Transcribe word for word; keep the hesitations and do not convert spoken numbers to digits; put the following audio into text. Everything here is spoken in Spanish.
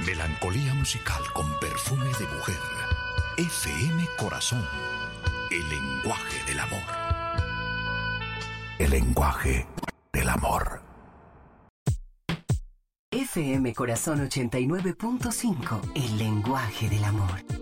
Melancolía musical con perfume de mujer. F M Corazón. El lenguaje del amor. El lenguaje del amor. F M Corazón ochenta y nueve punto cinco. El lenguaje del amor.